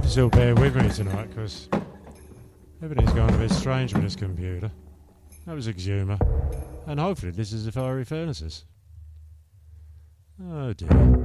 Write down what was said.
Hope you still bear with me tonight, because everything's going a bit strange with this computer. That was Exuma, and hopefully this is the Fiery Furnaces. Oh dear.